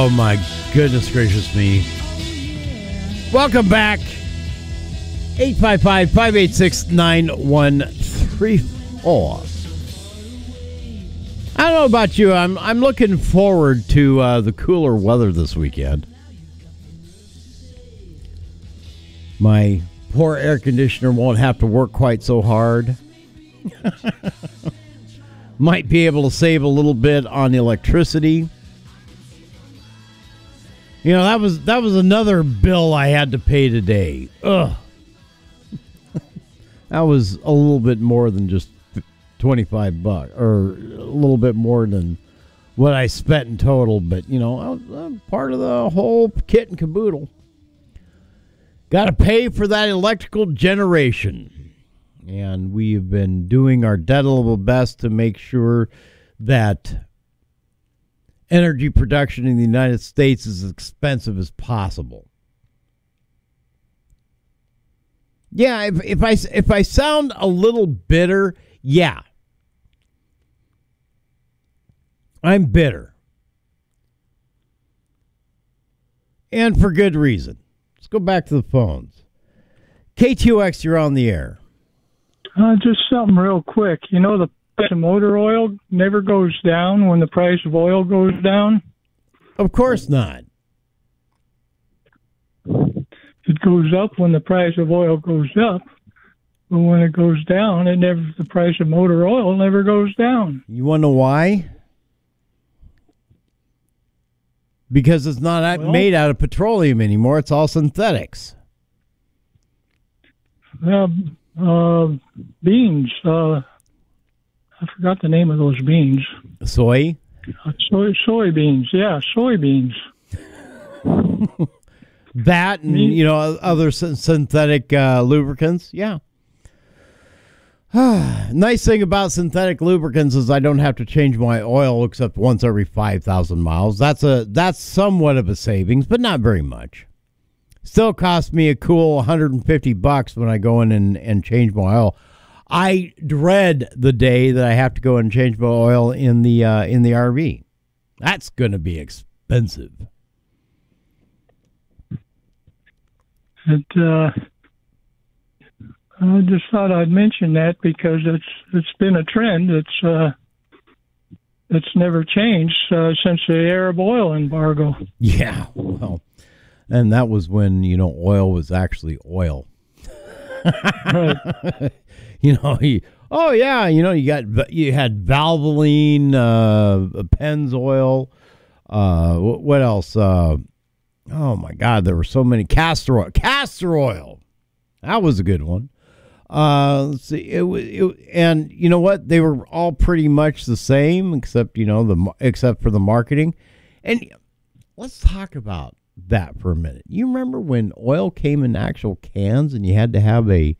Oh, my goodness gracious me. Welcome back. 855-586-9134. I don't know about you. I'm looking forward to the cooler weather this weekend. My poor air conditioner won't have to work quite so hard. Might be able to save a little bit on electricity. You know, that was another bill I had to pay today. Ugh. That was a little bit more than just $25, or a little bit more than what I spent in total. But, you know, I'm part of the whole kit and caboodle. Got to pay for that electrical generation. And we've been doing our dead level best to make sure that energy production in the United States is as expensive as possible. Yeah, if I sound a little bitter, yeah. I'm bitter. And for good reason. Let's go back to the phones. K2X, you're on the air. Just something real quick. You know, the price of motor oil never goes down when the price of oil goes down? Of course not. It goes up when the price of oil goes up, but when it goes down, the price of motor oil never goes down. You want to know why? Because it's not made out of petroleum anymore. It's all synthetics. Beans. I forgot the name of those beans. Soy? Soybeans. Yeah, soybeans. That and, you know, other synthetic lubricants. Yeah. Nice thing about synthetic lubricants is I don't have to change my oil except once every 5,000 miles. That's somewhat of a savings, but not very much. Still costs me a cool $150 when I go in and change my oil. I dread the day that I have to go and change my oil in the RV. That's going to be expensive. I just thought I'd mention that because it's been a trend. It's never changed since the Arab oil embargo. Yeah, well, and that was when, you know, oil was actually oil. Right. You know, you had Valvoline, Pennzoil, what else? Oh my God, there were so many. Castor oil. That was a good one. Let's see. And you know what? They were all pretty much the same, except for the marketing. And let's talk about that for a minute. You remember when oil came in actual cans, and you had to have a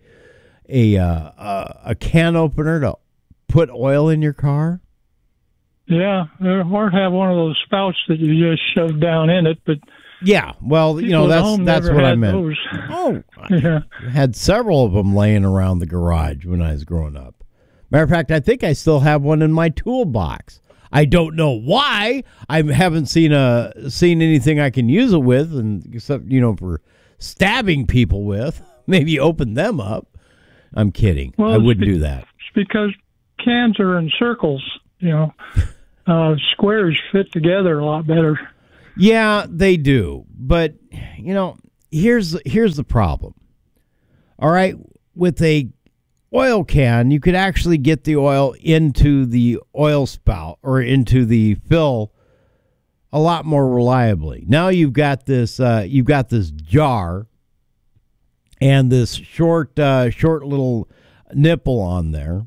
can opener to put oil in your car? Yeah, or have one of those spouts that you just shove down in it, but. Yeah, well, you know, that's what I meant. Those. Oh, yeah. I had several of them laying around the garage when I was growing up. Matter of fact, I think I still have one in my toolbox. I don't know why. I haven't seen anything I can use it with, and except, you know, for stabbing people with. Maybe open them up. I'm kidding. Well, I wouldn't do that. It's because cans are in circles, you know. Squares fit together a lot better. Yeah, they do. But, you know, here's the problem. All right, with a oil can, you could actually get the oil into the oil spout or into the fill a lot more reliably. Now you've got this jar and this short little nipple on there.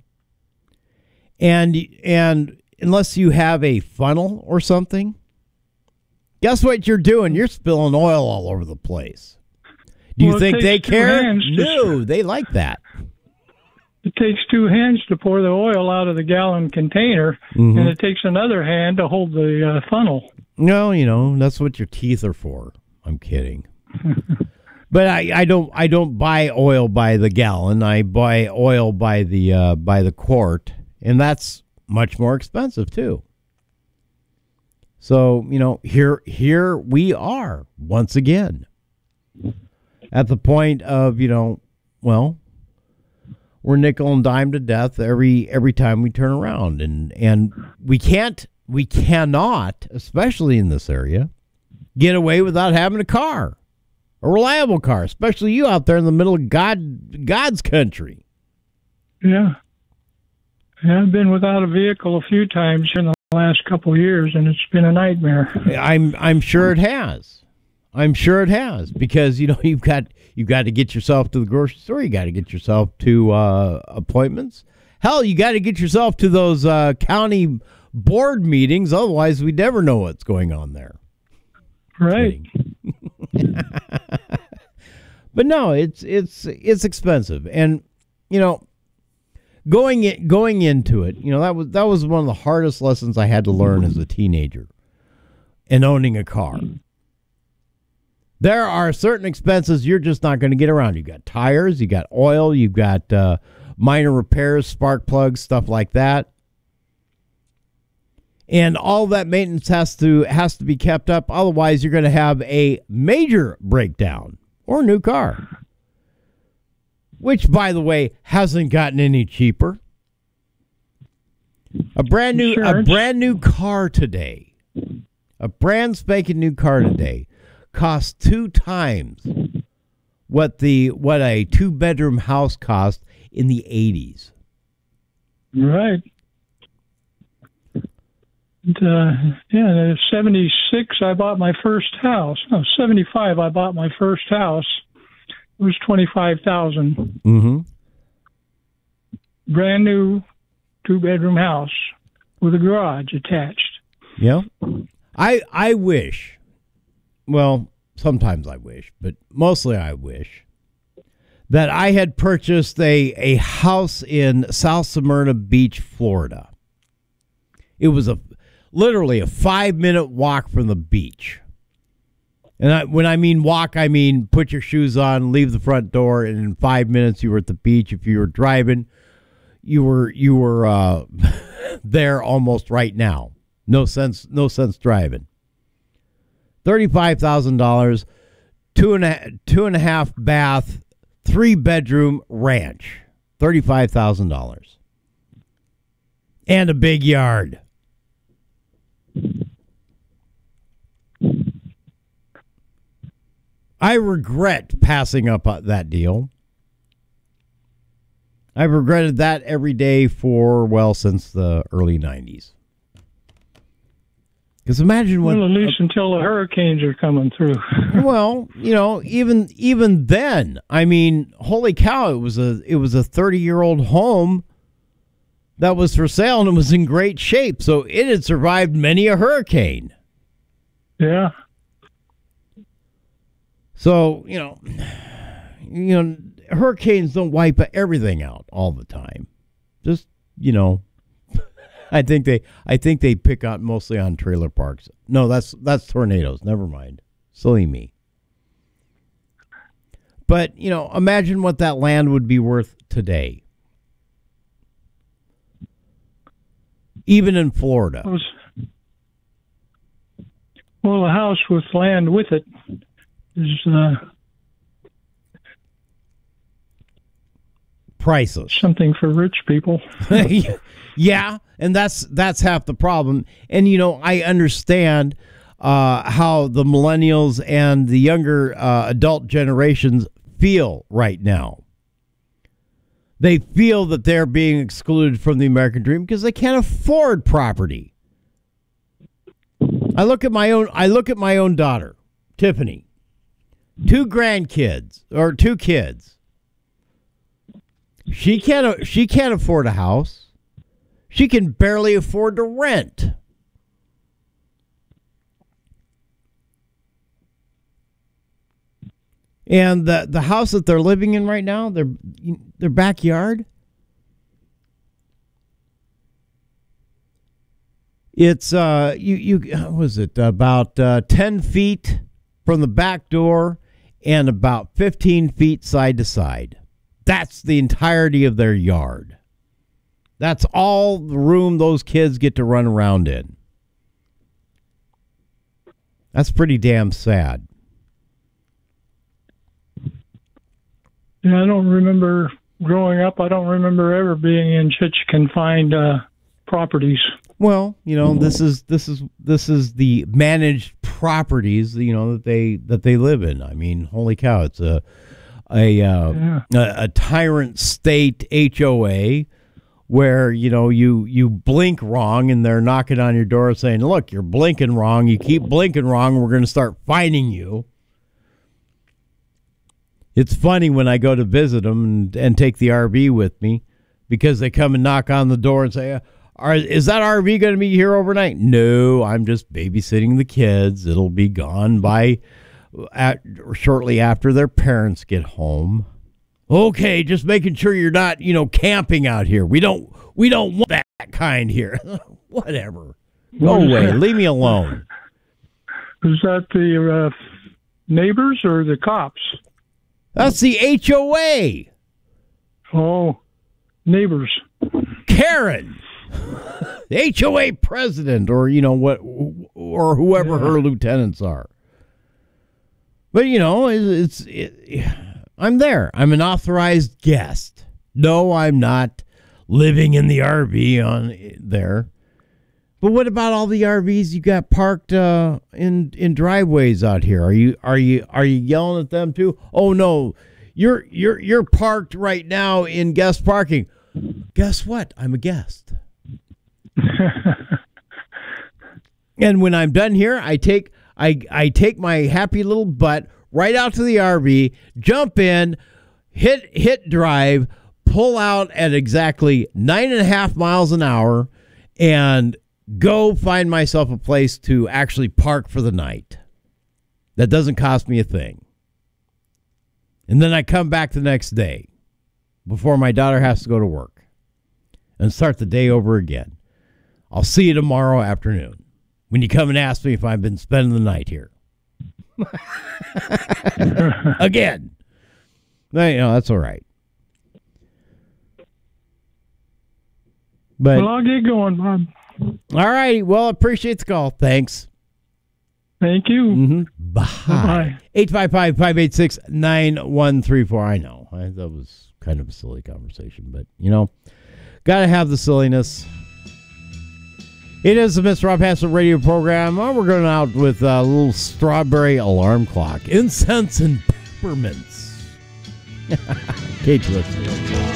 And unless you have a funnel or something, guess what you're doing? You're spilling oil all over the place. Do you think they care? No, they like that. It takes two hands to pour the oil out of the gallon container, and it takes another hand to hold the funnel. No, you know, that's what your teeth are for. I'm kidding. But I don't buy oil by the gallon. I buy oil by the quart, and that's much more expensive too. So, here we are once again at the point of, well, we're nickel and dime to death every time we turn around, and we cannot, especially in this area, get away without having a reliable car, especially you out there in the middle of God's country. Yeah. I've been without a vehicle a few times in the last couple of years, and it's been a nightmare. I'm sure it has. I'm sure it has, because you've got to get yourself to the grocery store. You got to get yourself to appointments. Hell, you got to get yourself to those county board meetings. Otherwise, we never know what's going on there. Right. But no, it's expensive, and going into it, that was one of the hardest lessons I had to learn as a teenager, and owning a car. There are certain expenses you're just not going to get around. You got tires, you got oil, you've got minor repairs, spark plugs, stuff like that. And all that maintenance has to be kept up. Otherwise, you're going to have a major breakdown or a new car, which, by the way, hasn't gotten any cheaper. A brand new car today, a brand spanking new car today, costs 2 times what a 2-bedroom house cost in the 80s. Right. And, 76, I bought my first house. No, 75, I bought my first house. It was $25,000. Mm-hmm. Brand new 2-bedroom house with a garage attached. Yeah. I wish, well, sometimes I wish, but mostly I wish that I had purchased a house in South Smyrna Beach, Florida. It was literally a 5-minute walk from the beach. And when I mean walk, I mean put your shoes on, leave the front door, and in 5 minutes you were at the beach. If you were driving, you were there almost right now. No sense driving. $35,000, two and a half bath, 3-bedroom ranch. $35,000, and a big yard. I regret passing up that deal. I've regretted that every day since the early 90s. Because imagine at least until the hurricanes are coming through. Well, even then, I mean, holy cow, it was a 30-year-old home that was for sale, and it was in great shape. So it had survived many a hurricane. Yeah. So, hurricanes don't wipe everything out all the time. Just, I think they pick out mostly on trailer parks. No, that's tornadoes. Never mind. Silly me. But, imagine what that land would be worth today. Even in Florida. Well, a house with land with it is priceless. Something for rich people. Yeah, and that's half the problem. And I understand how the millennials and the younger adult generations feel right now. They feel that they're being excluded from the American dream because they can't afford property. I look at my own daughter, Tiffany. 2 kids. She can't afford a house. She can barely afford to rent. And the house that they're living in right now, their backyard, it's what was it, about 10 feet from the back door and about 15 feet side to side. That's the entirety of their yard. That's all the room those kids get to run around in. That's pretty damn sad. Yeah, I don't remember growing up. I don't remember ever being in such confined properties. Well, this is the managed properties, that they live in. I mean, holy cow, it's a tyrant state HOA where you blink wrong and they're knocking on your door saying, "Look, you're blinking wrong. You keep blinking wrong. We're going to start fining you." It's funny when I go to visit them and take the RV with me, because they come and knock on the door and say, "Is that RV going to be here overnight?" "No, I'm just babysitting the kids. It'll be gone by shortly after their parents get home." "Okay, just making sure you're not, camping out here. We don't want that kind here." Whatever. Go away. Leave me alone. Is that the neighbors or the cops? That's the HOA. Oh, neighbors. Karen. The HOA president, or or whoever her lieutenants are. But I'm there. I'm an authorized guest. No, I'm not living in the RV on there. But what about all the RVs you got parked in driveways out here? Are you yelling at them too? "Oh no, you're parked right now in guest parking." Guess what? I'm a guest. And when I'm done here, I take my happy little butt right out to the RV, jump in, hit drive, pull out at exactly 9.5 miles an hour, and go find myself a place to actually park for the night. That doesn't cost me a thing. And then I come back the next day before my daughter has to go to work and start the day over again. I'll see you tomorrow afternoon when you come and ask me if I've been spending the night here. Again. That's all right. But, well, I'll get going, Bob. All right. Well, appreciate the call. Thanks. Thank you. Mm-hmm. Bye. 855-586-9134. I know. That was kind of a silly conversation, but, got to have the silliness. It is the Mr. Rob Hassett radio program. We're going out with a little strawberry alarm clock, incense and peppermints. Kate, listen.